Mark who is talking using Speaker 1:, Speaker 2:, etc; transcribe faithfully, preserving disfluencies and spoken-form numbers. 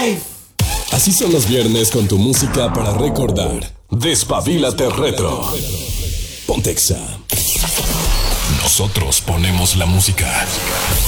Speaker 1: Así son los viernes con tu música para recordar. Despabilate Retro. Pontexa. Nosotros ponemos la música.